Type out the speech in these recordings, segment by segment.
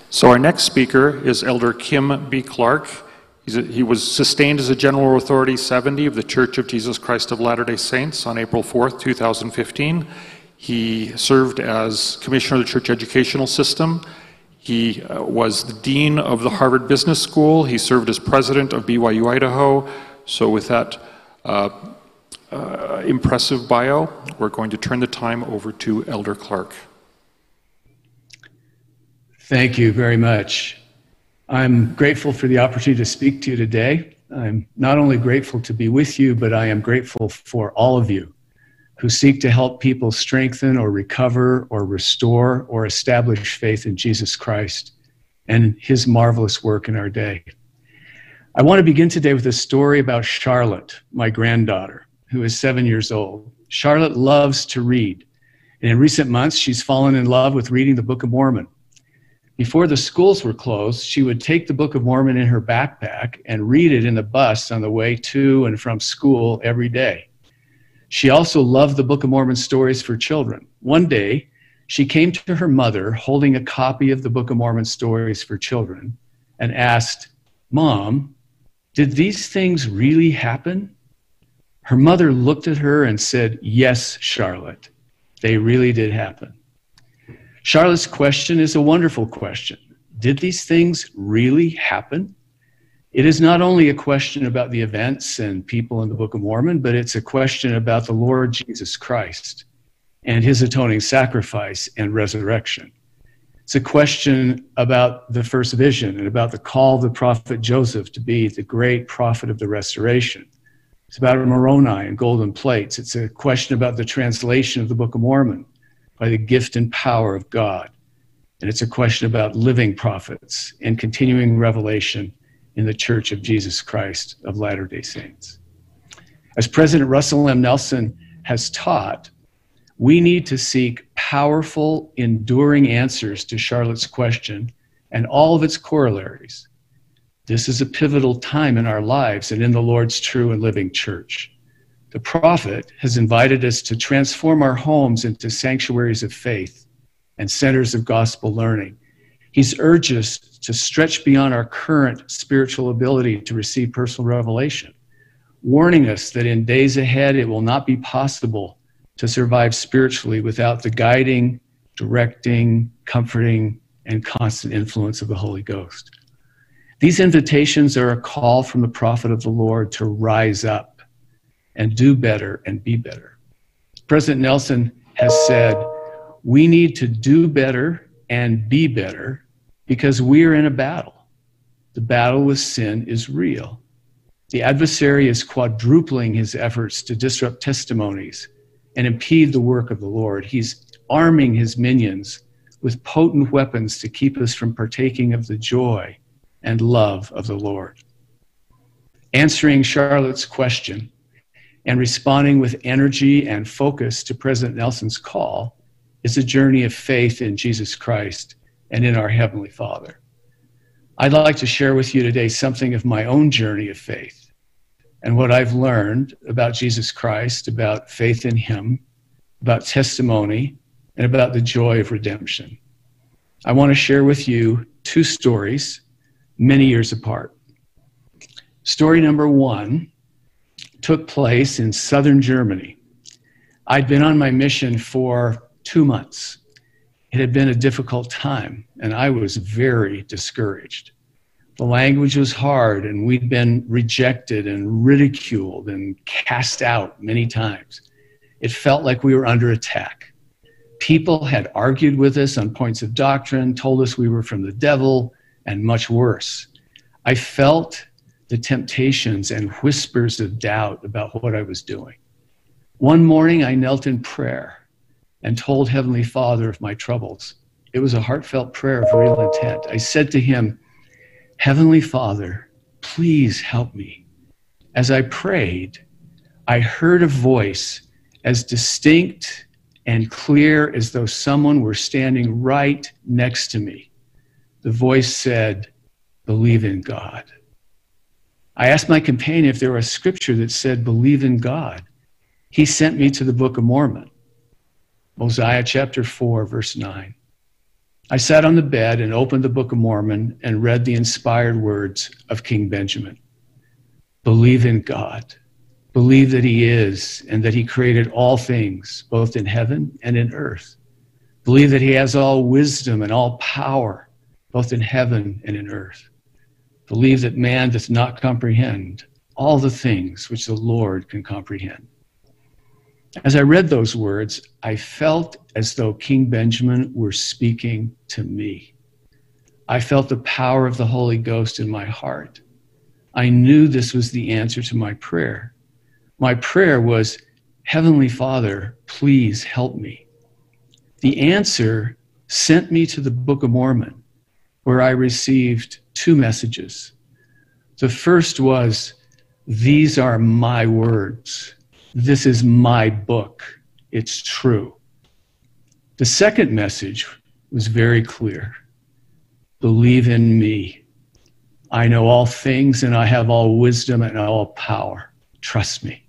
So our next speaker is Elder Kim B. Clark. He was sustained as a General Authority 70 of the Church of Jesus Christ of Latter-day Saints on April 4th, 2015. He served as Commissioner of the Church Educational System. He was the Dean of the Harvard Business School. He served as President of BYU Idaho. So with that impressive bio, we're going to turn the time over to Elder Clark. Thank you very much. I'm grateful for the opportunity to speak to you today. I'm not only grateful to be with you, but I am grateful for all of you who seek to help people strengthen or recover or restore or establish faith in Jesus Christ and his marvelous work in our day. I want to begin today with a story about Charlotte, my granddaughter, who is 7 years old. Charlotte loves to read, and in recent months, she's fallen in love with reading the Book of Mormon. Before the schools were closed, she would take the Book of Mormon in her backpack and read it in the bus on the way to and from school every day. She also loved the Book of Mormon stories for children. One day, she came to her mother holding a copy of the Book of Mormon stories for children and asked, "Mom, did these things really happen?" Her mother looked at her and said, "Yes, Charlotte, they really did happen." Charlotte's question is a wonderful question. Did these things really happen? It is not only a question about the events and people in the Book of Mormon, but it's a question about the Lord Jesus Christ and his atoning sacrifice and resurrection. It's a question about the first vision and about the call of the prophet Joseph to be the great prophet of the restoration. It's about Moroni and golden plates. It's a question about the translation of the Book of Mormon by the gift and power of God. And it's a question about living prophets and continuing revelation in the Church of Jesus Christ of Latter-day Saints. As President Russell M. Nelson has taught, we need to seek powerful, enduring answers to Charlotte's question and all of its corollaries. This is a pivotal time in our lives and in the Lord's true and living church. The prophet has invited us to transform our homes into sanctuaries of faith and centers of gospel learning. He's urged us to stretch beyond our current spiritual ability to receive personal revelation, warning us that in days ahead it will not be possible to survive spiritually without the guiding, directing, comforting, and constant influence of the Holy Ghost. These invitations are a call from the prophet of the Lord to rise up and do better and be better. President Nelson has said, we need to do better and be better because we are in a battle. The battle with sin is real. The adversary is quadrupling his efforts to disrupt testimonies and impede the work of the Lord. He's arming his minions with potent weapons to keep us from partaking of the joy and love of the Lord. Answering Charlotte's question and responding with energy and focus to President Nelson's call is a journey of faith in Jesus Christ and in our Heavenly Father. I'd like to share with you today something of my own journey of faith and what I've learned about Jesus Christ, about faith in him, about testimony, and about the joy of redemption. I want to share with you two stories many years apart. Story number one took place in southern Germany. I'd been on my mission for 2 months. It had been a difficult time, and I was very discouraged. The language was hard, and we'd been rejected and ridiculed and cast out many times. It felt like we were under attack. People had argued with us on points of doctrine, told us we were from the devil, and much worse. I felt the temptations and whispers of doubt about what I was doing. One morning, I knelt in prayer and told Heavenly Father of my troubles. It was a heartfelt prayer of real intent. I said to him, "Heavenly Father, please help me." As I prayed, I heard a voice as distinct and clear as though someone were standing right next to me. The voice said, "Believe in God." I asked my companion if there were a scripture that said, "Believe in God." He sent me to the Book of Mormon, Mosiah chapter 4, verse 9. I sat on the bed and opened the Book of Mormon and read the inspired words of King Benjamin. Believe in God. Believe that he is and that he created all things, both in heaven and in earth. Believe that he has all wisdom and all power, both in heaven and in earth. Believe that man doth not comprehend all the things which the Lord can comprehend. As I read those words, I felt as though King Benjamin were speaking to me. I felt the power of the Holy Ghost in my heart. I knew this was the answer to my prayer. My prayer was, Heavenly Father, please help me. The answer sent me to the Book of Mormon, where I received 2 messages. The first was, these are my words. This is my book. It's true. The second message was very clear. Believe in me. I know all things and I have all wisdom and all power. Trust me.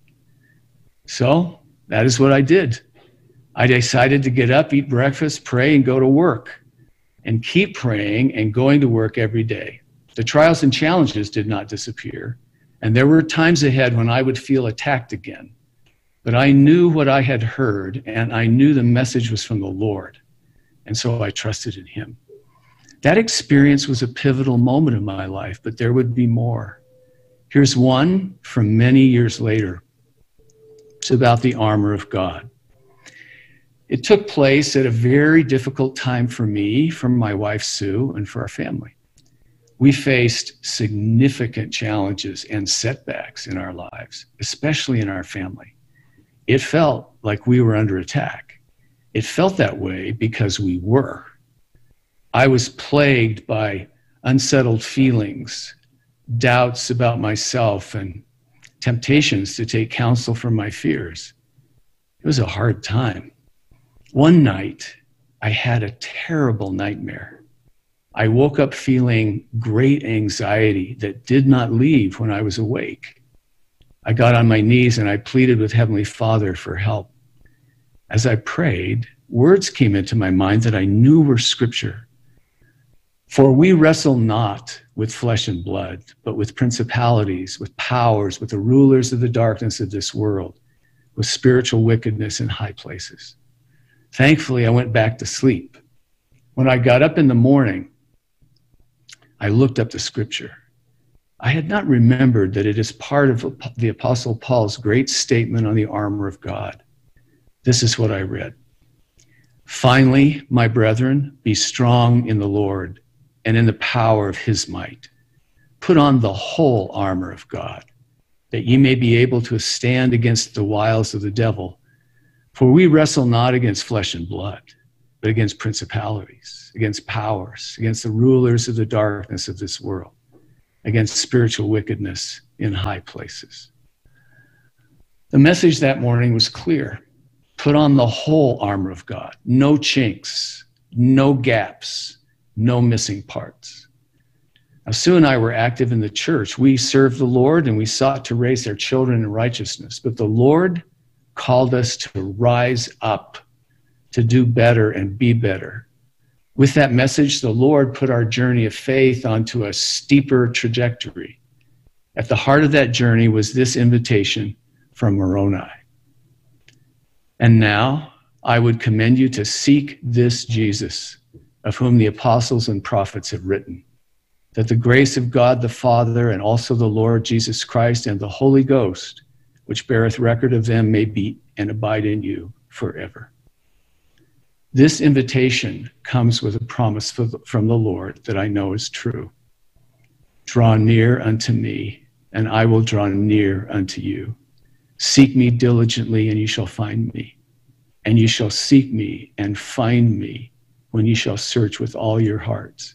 So that is what I did. I decided to get up, eat breakfast, pray, and go to work, and keep praying and going to work every day. The trials and challenges did not disappear, and there were times ahead when I would feel attacked again. But I knew what I had heard, and I knew the message was from the Lord, and so I trusted in him. That experience was a pivotal moment in my life, but there would be more. Here's one from many years later. It's about the armor of God. It took place at a very difficult time for me, for my wife Sue, and for our family. We faced significant challenges and setbacks in our lives, especially in our family. It felt like we were under attack. It felt that way because we were. I was plagued by unsettled feelings, doubts about myself, and temptations to take counsel from my fears. It was a hard time. One night, I had a terrible nightmare. I woke up feeling great anxiety that did not leave when I was awake. I got on my knees and I pleaded with Heavenly Father for help. As I prayed, words came into my mind that I knew were scripture. For we wrestle not with flesh and blood, but with principalities, with powers, with the rulers of the darkness of this world, with spiritual wickedness in high places. Thankfully, I went back to sleep. When I got up in the morning, I looked up the scripture. I had not remembered that it is part of the Apostle Paul's great statement on the armor of God. This is what I read. Finally, my brethren, be strong in the Lord and in the power of his might. Put on the whole armor of God, that ye may be able to stand against the wiles of the devil. For we wrestle not against flesh and blood, but against principalities, against powers, against the rulers of the darkness of this world, against spiritual wickedness in high places. The message that morning was clear. Put on the whole armor of God. No chinks, no gaps, no missing parts. Now, Sue and I were active in the church. We served the Lord and we sought to raise our children in righteousness. But the Lord called us to rise up, to do better and be better. With that message, the Lord put our journey of faith onto a steeper trajectory. At the heart of that journey was this invitation from Moroni. And now I would commend you to seek this Jesus, of whom the apostles and prophets have written, that the grace of God the Father and also the Lord Jesus Christ and the Holy Ghost, which beareth record of them, may be and abide in you forever. This invitation comes with a promise from the Lord that I know is true. Draw near unto me, and I will draw near unto you. Seek me diligently, and you shall find me. And you shall seek me and find me when you shall search with all your hearts.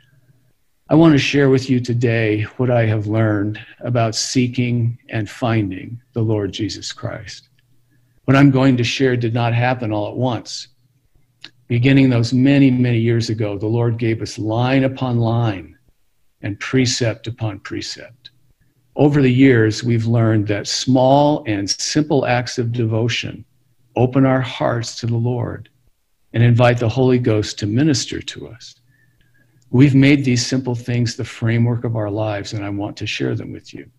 I want to share with you today what I have learned about seeking and finding the Lord Jesus Christ. What I'm going to share did not happen all at once. Beginning those many, many years ago, the Lord gave us line upon line and precept upon precept. Over the years, we've learned that small and simple acts of devotion open our hearts to the Lord and invite the Holy Ghost to minister to us. We've made these simple things the framework of our lives, and I want to share them with you.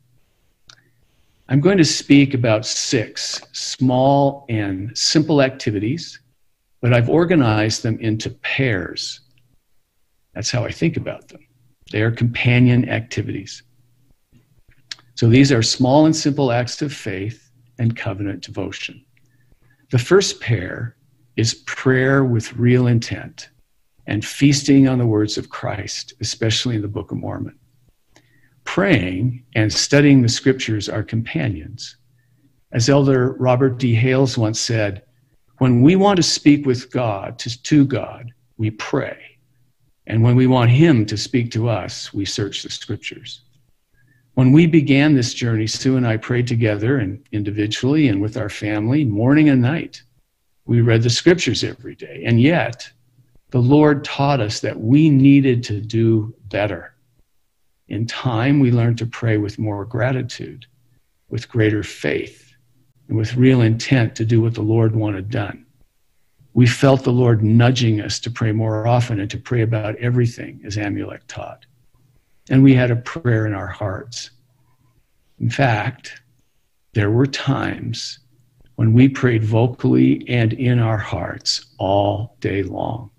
I'm going to speak about 6 small and simple activities, but I've organized them into pairs. That's how I think about them. They are companion activities. So these are small and simple acts of faith and covenant devotion. The first pair is prayer with real intent and feasting on the words of Christ, especially in the Book of Mormon. Praying and studying the scriptures are companions. As Elder Robert D. Hales once said, when we want to speak with God, to God, we pray. And when we want him to speak to us, we search the scriptures. When we began this journey, Sue and I prayed together and individually and with our family, morning and night. We read the scriptures every day. And yet, the Lord taught us that we needed to do better. In time, we learned to pray with more gratitude, with greater faith, and with real intent to do what the Lord wanted done. We felt the Lord nudging us to pray more often and to pray about everything, as Amulek taught. And we had a prayer in our hearts. In fact, there were times when we prayed vocally and in our hearts all day long.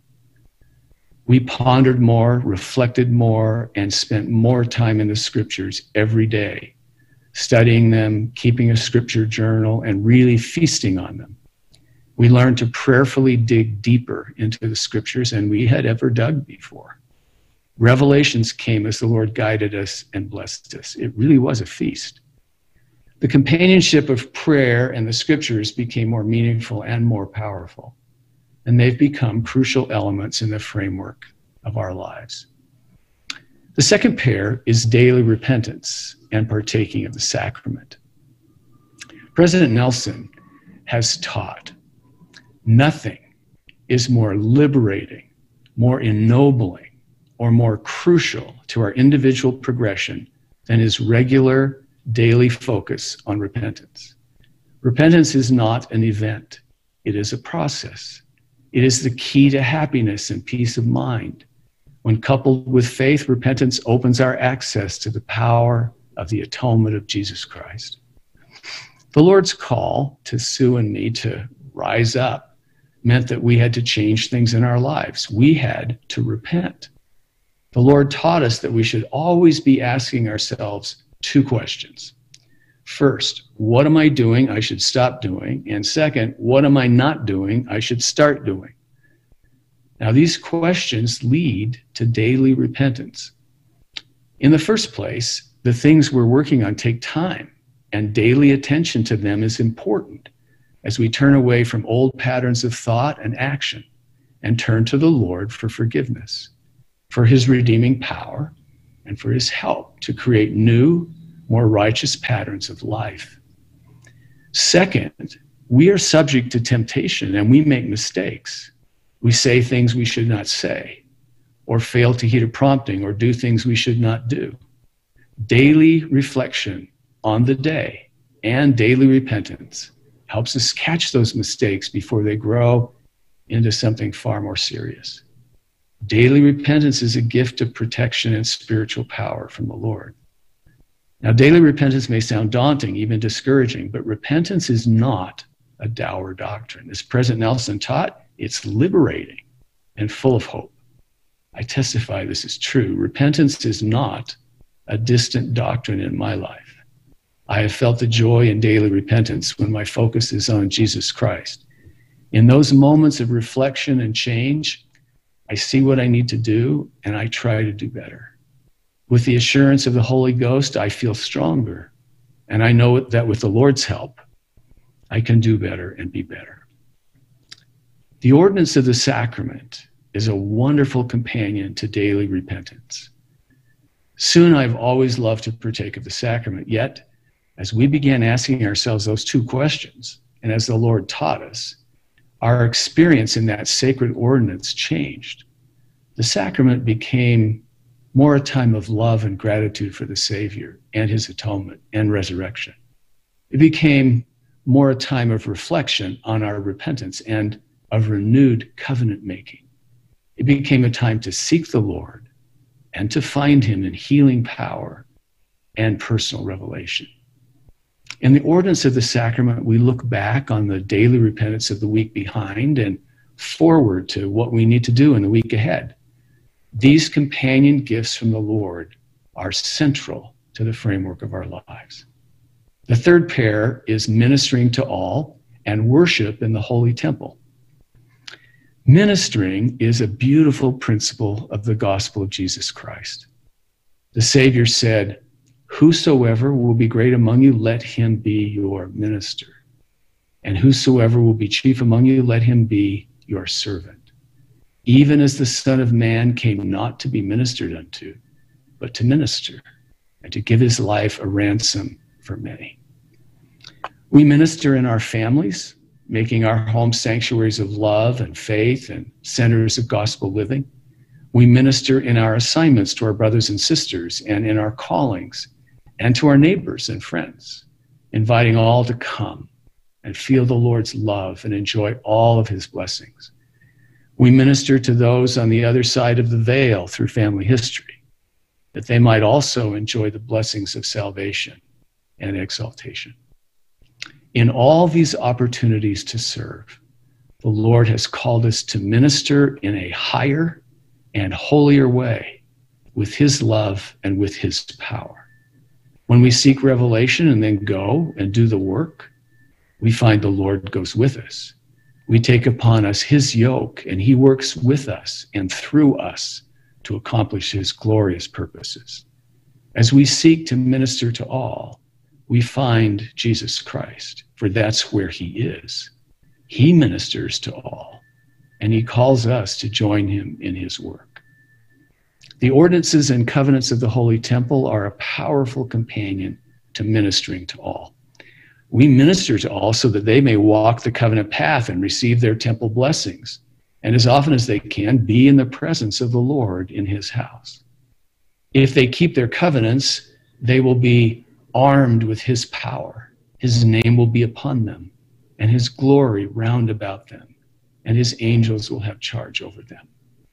We pondered more, reflected more, and spent more time in the scriptures every day, studying them, keeping a scripture journal, and really feasting on them. We learned to prayerfully dig deeper into the scriptures than we had ever dug before. Revelations came as the Lord guided us and blessed us. It really was a feast. The companionship of prayer and the scriptures became more meaningful and more powerful, and they've become crucial elements in the framework of our lives. The second pair is daily repentance and partaking of the sacrament. President Nelson has taught nothing is more liberating, more ennobling, or more crucial to our individual progression than his regular daily focus on repentance. Repentance is not an event. It is a process. It is the key to happiness and peace of mind. When coupled with faith, repentance opens our access to the power of the atonement of Jesus Christ. The Lord's call to Sue and me to rise up meant that we had to change things in our lives. We had to repent. The Lord taught us that we should always be asking ourselves 2 questions. First, what am I doing I should stop doing? And second, what am I not doing I should start doing? Now, these questions lead to daily repentance. In the first place, the things we're working on take time, and daily attention to them is important as we turn away from old patterns of thought and action and turn to the Lord for forgiveness, for his redeeming power, and for his help to create new, more righteous patterns of life. Second, we are subject to temptation and we make mistakes. We say things we should not say, or fail to heed a prompting, or do things we should not do. Daily reflection on the day and daily repentance helps us catch those mistakes before they grow into something far more serious. Daily repentance is a gift of protection and spiritual power from the Lord. Now, daily repentance may sound daunting, even discouraging, but repentance is not a dour doctrine. As President Nelson taught, it's liberating and full of hope. I testify this is true. Repentance is not a distant doctrine in my life. I have felt the joy in daily repentance when my focus is on Jesus Christ. In those moments of reflection and change, I see what I need to do and I try to do better. With the assurance of the Holy Ghost, I feel stronger. And I know that with the Lord's help, I can do better and be better. The ordinance of the sacrament is a wonderful companion to daily repentance. Soon I've always loved to partake of the sacrament, yet as we began asking ourselves those 2 questions, and as the Lord taught us, our experience in that sacred ordinance changed. The sacrament became more a time of love and gratitude for the Savior and his atonement and resurrection. It became more a time of reflection on our repentance and of renewed covenant making. It became a time to seek the Lord and to find him in healing power and personal revelation. In the ordinance of the sacrament, we look back on the daily repentance of the week behind and forward to what we need to do in the week ahead. These companion gifts from the Lord are central to the framework of our lives. The third pair is ministering to all and worship in the Holy Temple. Ministering is a beautiful principle of the gospel of Jesus Christ. The Savior said, "Whosoever will be great among you, let him be your minister. And whosoever will be chief among you, let him be your servant. Even as the Son of Man came not to be ministered unto, but to minister, and to give his life a ransom for many." We minister in our families, making our homes sanctuaries of love and faith and centers of gospel living. We minister in our assignments to our brothers and sisters and in our callings and to our neighbors and friends, inviting all to come and feel the Lord's love and enjoy all of his blessings. We minister to those on the other side of the veil through family history, that they might also enjoy the blessings of salvation and exaltation. In all these opportunities to serve, the Lord has called us to minister in a higher and holier way with his love and with his power. When we seek revelation and then go and do the work, we find the Lord goes with us. We take upon us his yoke, and he works with us and through us to accomplish his glorious purposes. As we seek to minister to all, we find Jesus Christ, for that's where he is. He ministers to all, and he calls us to join him in his work. The ordinances and covenants of the Holy Temple are a powerful companion to ministering to all. We minister to all so that they may walk the covenant path and receive their temple blessings, and as often as they can, be in the presence of the Lord in his house. If they keep their covenants, they will be armed with his power. His name will be upon them, and his glory round about them, and his angels will have charge over them.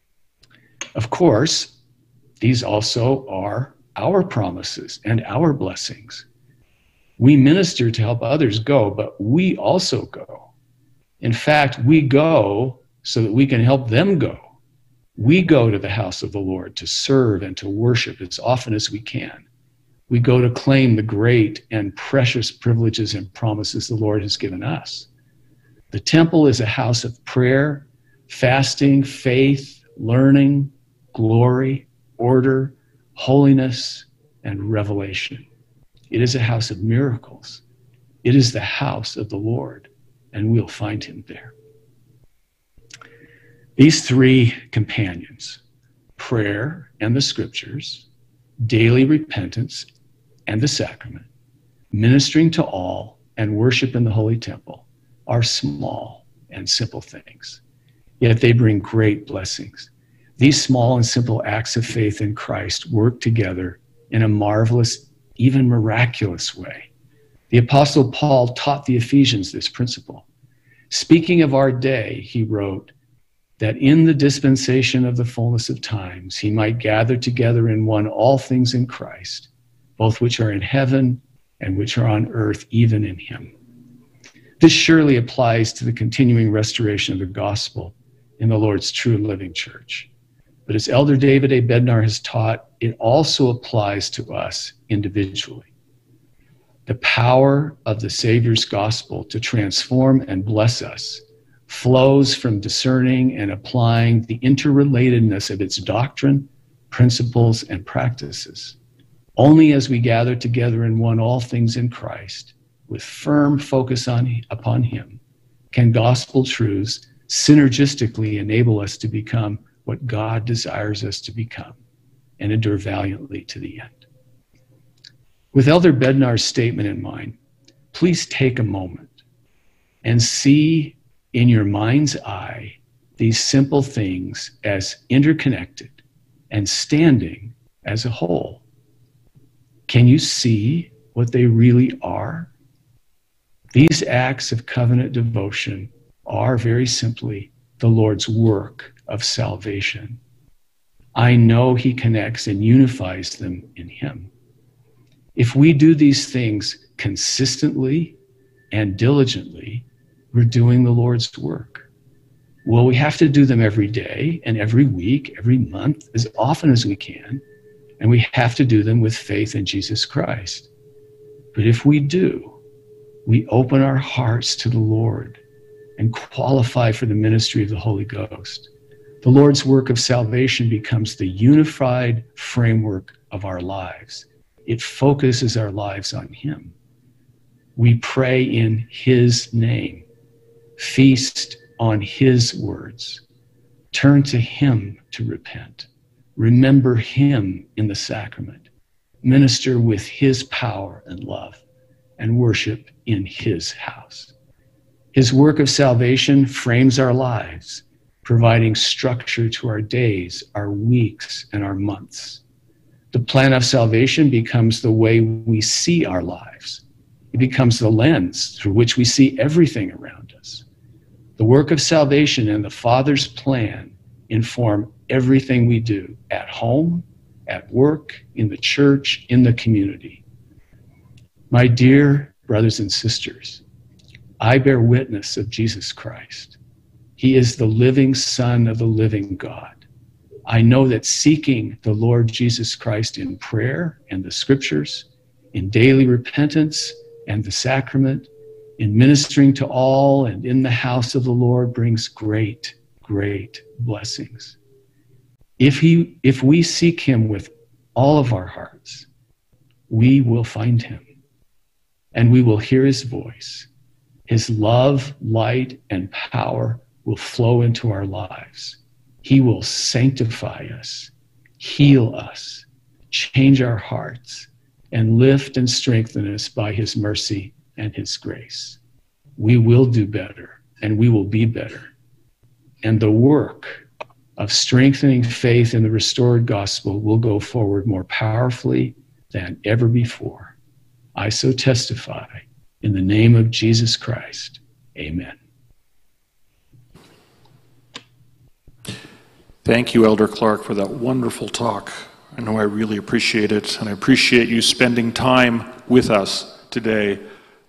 Of course, these also are our promises and our blessings. We minister to help others go, but we also go. In fact, we go so that we can help them go. We go to the house of the Lord to serve and to worship as often as we can. We go to claim the great and precious privileges and promises the Lord has given us. The temple is a house of prayer, fasting, faith, learning, glory, order, holiness, and revelation. It is a house of miracles. It is the house of the Lord, and we'll find him there. These three companions, prayer and the scriptures, daily repentance and the sacrament, ministering to all, and worship in the Holy Temple, are small and simple things, yet they bring great blessings. These small and simple acts of faith in Christ work together in a marvelous, even miraculous way. The Apostle Paul taught the Ephesians this principle. Speaking of our day, he wrote that in the dispensation of the fullness of times, he might gather together in one all things in Christ, both which are in heaven and which are on earth, even in him. This surely applies to the continuing restoration of the gospel in the Lord's true and living church. But as Elder David A. Bednar has taught, it also applies to us individually. The power of the Savior's gospel to transform and bless us flows from discerning and applying the interrelatedness of its doctrine, principles, and practices. Only as we gather together in one all things in Christ, with firm focus upon him, can gospel truths synergistically enable us to become what God desires us to become and endure valiantly to the end. With Elder Bednar's statement in mind, please take a moment and see in your mind's eye these simple things as interconnected and standing as a whole. Can you see what they really are? These acts of covenant devotion are very simply the Lord's work of salvation. I know he connects and unifies them in him. If we do these things consistently and diligently, we're doing the Lord's work. Well, we have to do them every day and every week, every month, as often as we can. And we have to do them with faith in Jesus Christ. But if we do, we open our hearts to the Lord and qualify for the ministry of the Holy Ghost. The Lord's work of salvation becomes the unified framework of our lives. It focuses our lives on him. We pray in his name, feast on his words, turn to him to repent, remember him in the sacrament, minister with his power and love, and worship in his house. His work of salvation frames our lives, providing structure to our days, our weeks, and our months. The plan of salvation becomes the way we see our lives. It becomes the lens through which we see everything around us. The work of salvation and the Father's plan inform everything we do at home, at work, in the church, in the community. My dear brothers and sisters, I bear witness of Jesus Christ. He is the living Son of the living God. I know that seeking the Lord Jesus Christ in prayer and the scriptures, in daily repentance and the sacrament, in ministering to all and in the house of the Lord brings great, great blessings. If we seek him with all of our hearts, we will find him and we will hear his voice. His love, light, and power will flow into our lives. He will sanctify us, heal us, change our hearts, and lift and strengthen us by his mercy and his grace. We will do better and we will be better. And the work of strengthening faith in the restored gospel will go forward more powerfully than ever before. I so testify in the name of Jesus Christ. Amen. Thank you, Elder Clark, for that wonderful talk. I know I really appreciate it, and I appreciate you spending time with us today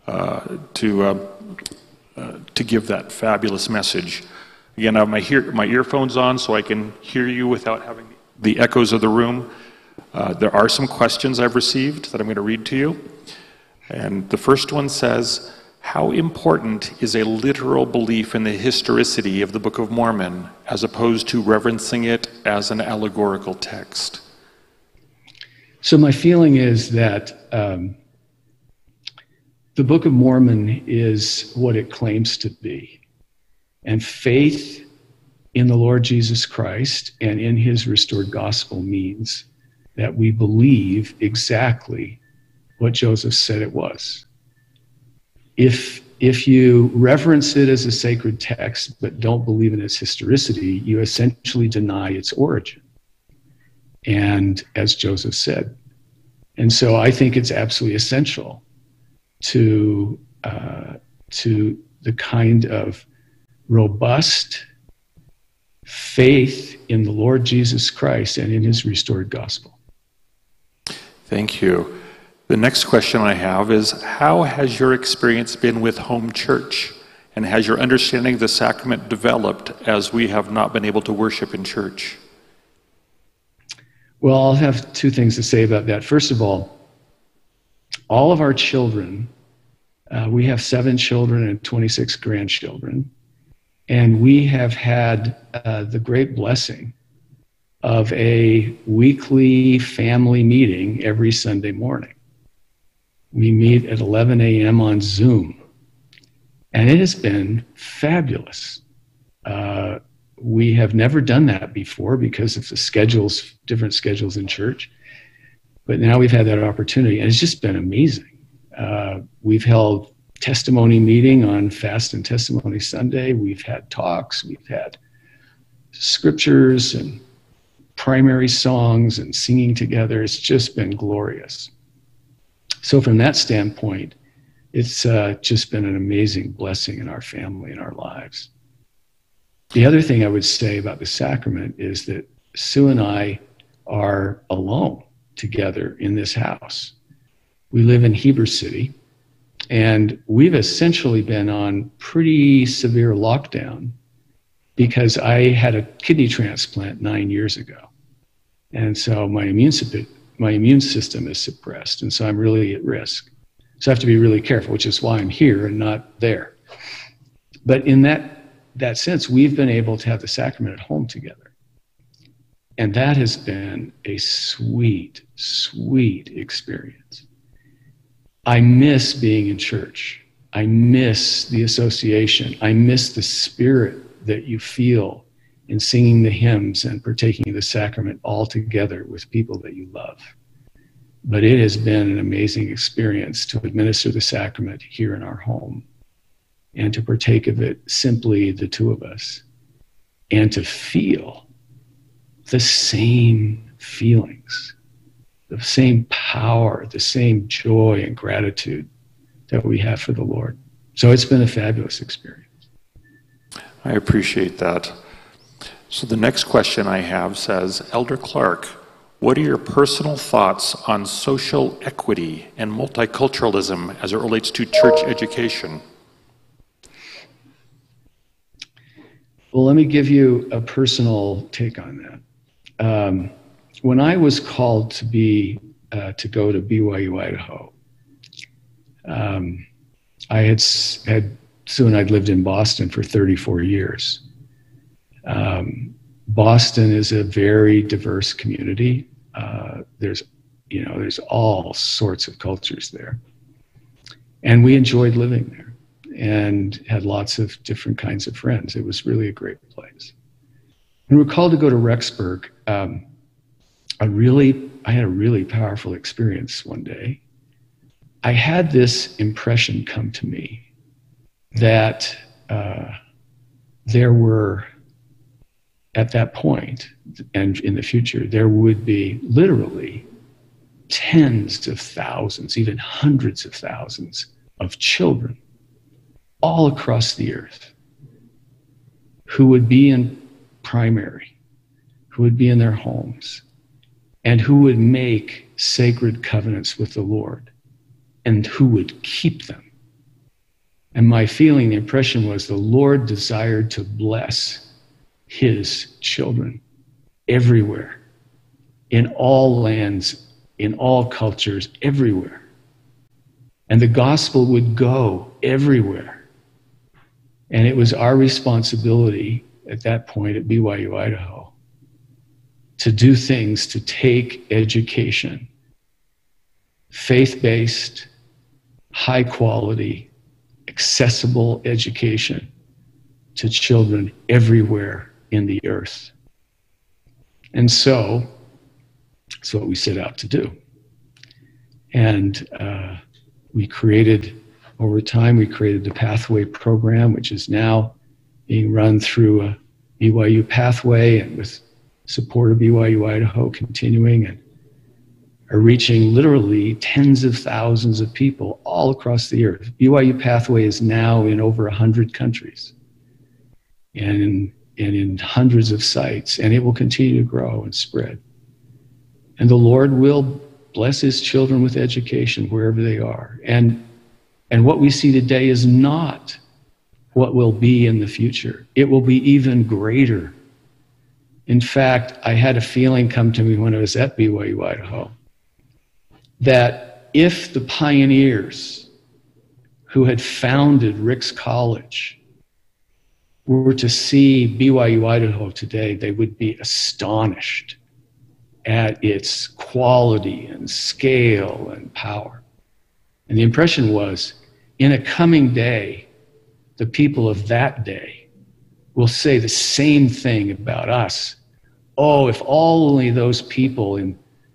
to give that fabulous message. Again, I have my earphones on so I can hear you without having the echoes of the room. There are some questions I've received that I'm going to read to you. And the first one says, how important is a literal belief in the historicity of the Book of Mormon as opposed to reverencing it as an allegorical text? So my feeling is that the Book of Mormon is what it claims to be. And faith in the Lord Jesus Christ and in his restored gospel means that we believe exactly what Joseph said it was. If you reverence it as a sacred text but don't believe in its historicity, you essentially deny its origin. And as Joseph said. And so I think it's absolutely essential to the kind of robust faith in the Lord Jesus Christ and in his restored gospel. Thank you. The next question I have is, how has your experience been with home church? And has your understanding of the sacrament developed as we have not been able to worship in church? Well, I'll have two things to say about that. First of all of our children, we have 7 children and 26 grandchildren, and we have had the great blessing of a weekly family meeting every Sunday morning. We meet at 11 a.m. on Zoom, and it has been fabulous. We have never done that before because of the schedules, different schedules in church, but now we've had that opportunity, and it's just been amazing. We've held testimony meeting on Fast and Testimony Sunday. We've had talks, we've had scriptures and primary songs and singing together. It's just been glorious. So from that standpoint, It's just been an amazing blessing in our family and our lives. The other thing I would say about the sacrament is that Sue and I are alone together in this house. We live in Heber City, and we've essentially been on pretty severe lockdown because I had a kidney transplant 9 years ago. And so my immune system is suppressed, and so I'm really at risk. So I have to be really careful, which is why I'm here and not there. But in that sense, we've been able to have the sacrament at home together. And that has been a sweet, sweet experience. I miss being in church. I miss the association. I miss the spirit that you feel in singing the hymns and partaking of the sacrament all together with people that you love. But it has been an amazing experience to administer the sacrament here in our home and to partake of it simply the two of us and to feel the same feelings, the same power, the same joy and gratitude that we have for the Lord. So it's been a fabulous experience. I appreciate that. So the next question I have says, Elder Clark, what are your personal thoughts on social equity and multiculturalism as it relates to church education? Well, let me give you a personal take on that. When I was called to go to BYU Idaho, I had soon I'd lived in Boston for 34 years. Boston is a very diverse community. There's all sorts of cultures there. And we enjoyed living there and had lots of different kinds of friends. It was really a great place. When we were called to go to Rexburg, I had a really powerful experience one day. I had this impression come to me that there were, at that point, and in the future, there would be literally tens of thousands, even hundreds of thousands of children all across the earth who would be in primary, who would be in their homes, and who would make sacred covenants with the Lord, and who would keep them. And my feeling, the impression was the Lord desired to bless his children everywhere, in all lands, in all cultures, everywhere. And the gospel would go everywhere. And it was our responsibility at that point at BYU Idaho to do things to take education, faith-based, high quality, accessible education to children everywhere in the earth. And so that's what we set out to do. And over time, we created the Pathway program, which is now being run through a BYU Pathway and with support of BYU Idaho continuing, and are reaching literally tens of thousands of people all across the earth. BYU Pathway is now in over 100 countries and in hundreds of sites, and it will continue to grow and spread. And the Lord will bless his children with education wherever they are. And what we see today is not what will be in the future. It will be even greater. In fact, I had a feeling come to me when I was at BYU Idaho that if the pioneers who had founded Ricks College were to see BYU Idaho today, they would be astonished at its quality and scale and power. And the impression was, in a coming day, the people of that day will say the same thing about us. Oh, if only those people in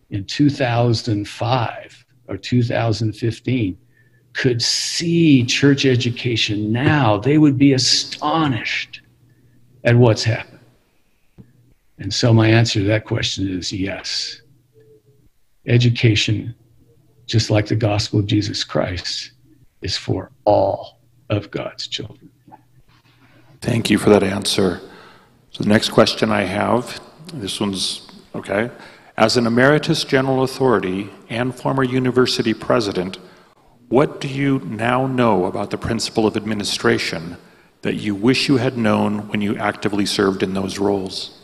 2005 or 2015 could see church education now, they would be astonished at what's happened. And so my answer to that question is yes. Education, just like the gospel of Jesus Christ, is for all of God's children. Thank you for that answer. So the next question I have, this one's okay. As an emeritus general authority and former university president, what do you now know about the principle of administration that you wish you had known when you actively served in those roles?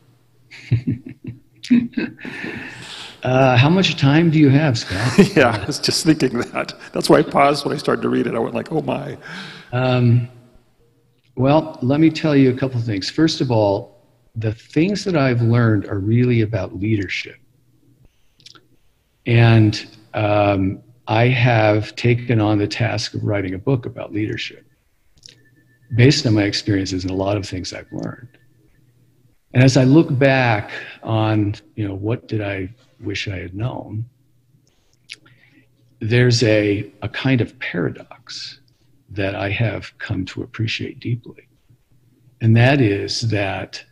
How much time do you have, Scott? Yeah, I was just thinking that. That's why I paused when I started to read it. I went like, oh my. Well, let me tell you a couple of things. First of all, the things that I've learned are really about leadership. And I have taken on the task of writing a book about leadership based on my experiences and a lot of things I've learned. And as I look back on, what did I wish I had known, there's a kind of paradox that I have come to appreciate deeply. And that is that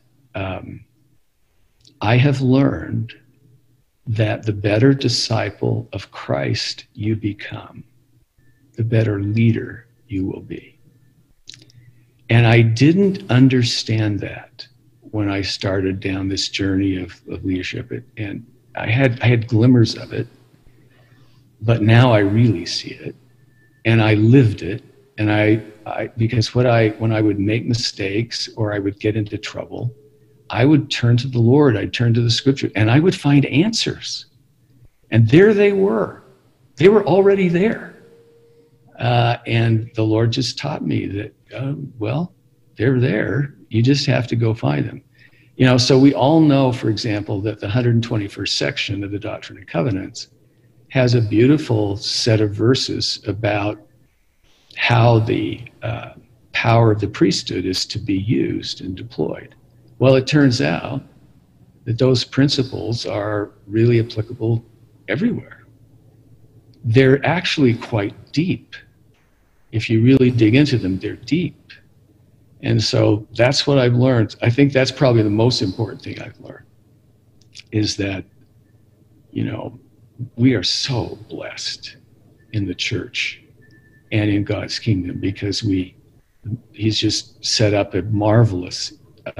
I have learned that the better disciple of Christ you become, the better leader you will be. And I didn't understand that when I started down this journey of leadership. And I had glimmers of it, but now I really see it, and I lived it. And I because when I would make mistakes or I would get into trouble, I would turn to the Lord, I'd turn to the scripture, and I would find answers. And there they were. They were already there. And the Lord just taught me that, they're there. You just have to go find them. So we all know, for example, that the 121st section of the Doctrine and Covenants has a beautiful set of verses about how the power of the priesthood is to be used and deployed. Well, it turns out that those principles are really applicable everywhere. They're actually quite deep. If you really dig into them, they're deep. And so that's what I've learned. I think that's probably the most important thing I've learned, is that, we are so blessed in the church and in God's kingdom because he's just set up a marvelous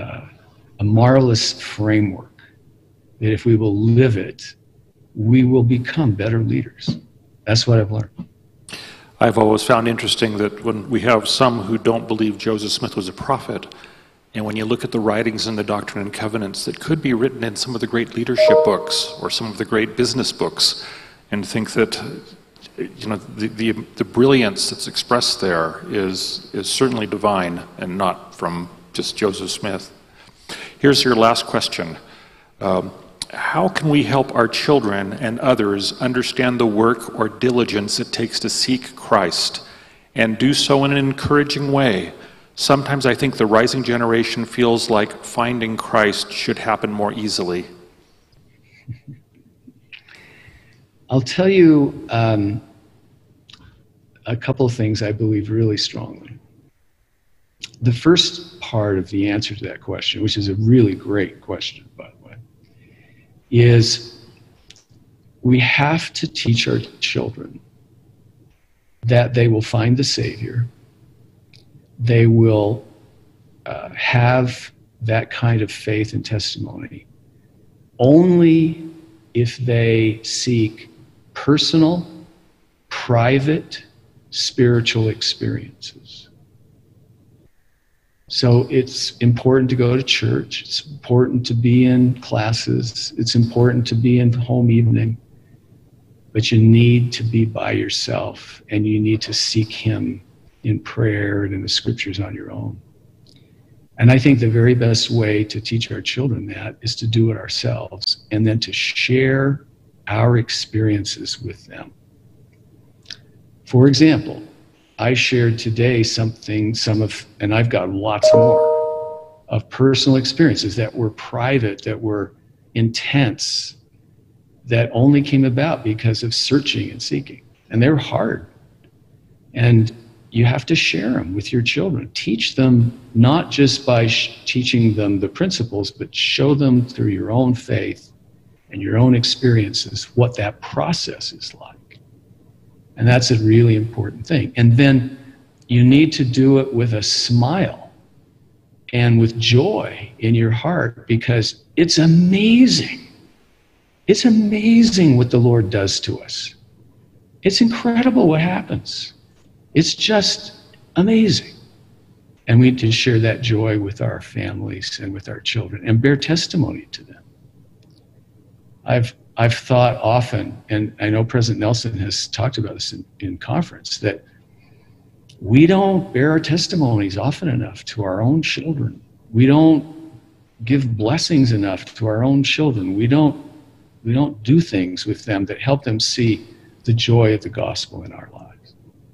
framework that if we will live it, we will become better leaders. That's what I've learned. I've always found interesting that when we have some who don't believe Joseph Smith was a prophet, and when you look at the writings in the Doctrine and Covenants that could be written in some of the great leadership books or some of the great business books, and think that the brilliance that's expressed there is certainly divine and not from just Joseph Smith. Here's your last question. How can we help our children and others understand the work or diligence it takes to seek Christ and do so in an encouraging way? Sometimes I think the rising generation feels like finding Christ should happen more easily. I'll tell you a couple of things I believe really strongly. The first part of the answer to that question, which is a really great question, by the way, is we have to teach our children that they will find the Savior. They will have that kind of faith and testimony only if they seek personal, private, spiritual experiences. So it's important to go to church. It's important to be in classes. It's important to be in home evening. But you need to be by yourself, and you need to seek Him in prayer and in the scriptures on your own. And I think the very best way to teach our children that is to do it ourselves and then to share our experiences with them. For example, I shared today and I've got lots more, of personal experiences that were private, that were intense, that only came about because of searching and seeking. And they're hard. And you have to share them with your children. Teach them not just by teaching them the principles, but show them through your own faith and your own experiences what that process is like. And that's a really important thing. And then you need to do it with a smile and with joy in your heart, because it's amazing. It's amazing what the Lord does to us. It's incredible what happens. It's just amazing. And we need to share that joy with our families and with our children and bear testimony to them. I've thought often, and I know President Nelson has talked about this in conference, that we don't bear our testimonies often enough to our own children. We don't give blessings enough to our own children. We don't do things with them that help them see the joy of the gospel in our lives.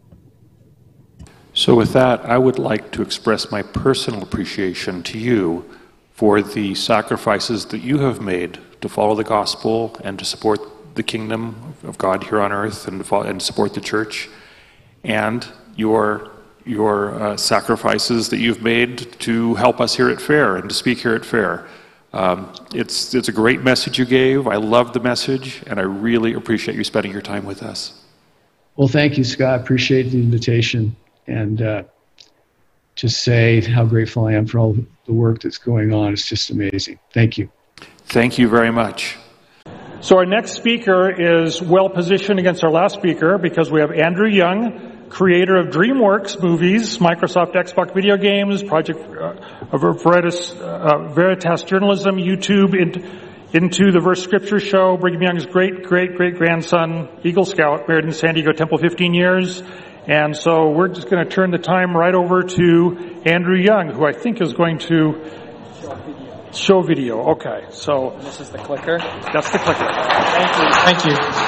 So with that, I would like to express my personal appreciation to you for the sacrifices that you have made to follow the gospel and to support the kingdom of God here on earth and support the church, and your sacrifices that you've made to help us here at Fair and to speak here at Fair. It's a great message you gave. I love the message, and I really appreciate you spending your time with us. Well, thank you, Scott. Appreciate the invitation, and to say how grateful I am for all the work that's going on. It's just amazing. Thank you. Thank you very much. So our next speaker is well positioned against our last speaker, because we have Andrew Young, creator of DreamWorks movies, Microsoft Xbox video games, Project Veritas Journalism, YouTube, Into the Verse Scripture Show, Brigham Young's great-great-great-grandson, Eagle Scout, married in San Diego Temple 15 years. And so we're just going to turn the time right over to Andrew Young, who I think is going to show video. Okay, so this is the clicker. That's the clicker. Thank you.